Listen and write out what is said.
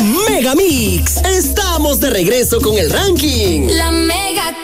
Mega Mix. Estamos de regreso con el ranking. La Mega